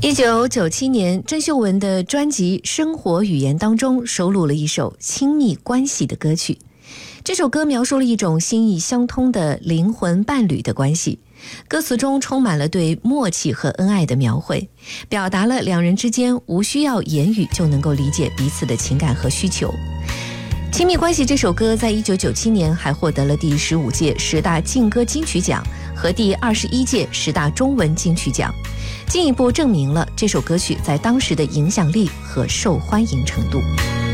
1997年，郑秀文的专辑《生活语言》当中收录了一首亲密关系的歌曲。这首歌描述了一种心意相通的灵魂伴侣的关系，歌词中充满了对默契和恩爱的描绘，表达了两人之间无需要言语就能够理解彼此的情感和需求。亲密关系这首歌在1997年还获得了第15届10大劲歌金曲奖和第21届10大中文金曲奖，进一步证明了这首歌曲在当时的影响力和受欢迎程度。